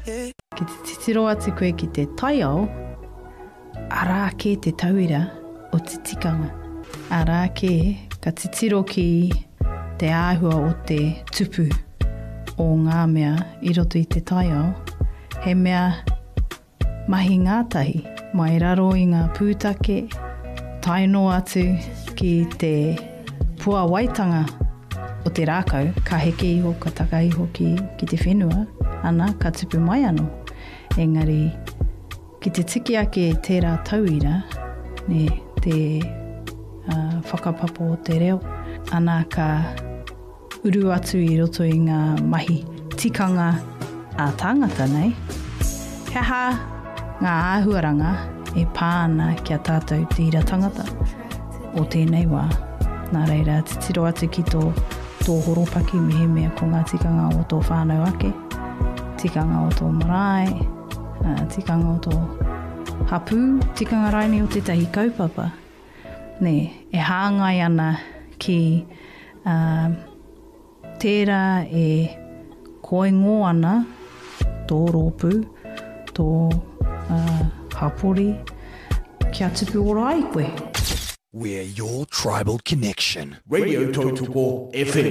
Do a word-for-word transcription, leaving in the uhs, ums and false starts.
Ki te titiro atu koe ki te taiao, arā kē te tauira o te tikanga. Arā kē ka titiro ki te āhua o te tupu o ngā mea i roto i te taiao, he mea mahi ngātahi, mai raro i ngā pūtake, taino atu ki te pua waitanga o te rākau, ka heke iho, ka taka iho ki, ki te whenua, ana ka tupu mai anō. Engari, ki te tiki ake tērā tauira, ne, te uh, whakapapo o te reo, ana ka uru atu i roto i ngā mahi tikanga a tāngata nei. He ha ngā āhuaranga e pāna kia tātou te ira tangata o tēnei wā. Nā reira, te tiro atu ki tō, tō horopaki mehe mea ko ngā tikanga o tō whānau ake, tikanga o tō marae, uh, tikanga o tō hapū, tikanga raini o tētahi kaupapa. Ne, e hāngai ana ki uh, tērā e koingo ana tō rōpū, tō uh, hapori, kia tupu ora ai koe. We're your tribal connection. Radio Tautoko F M.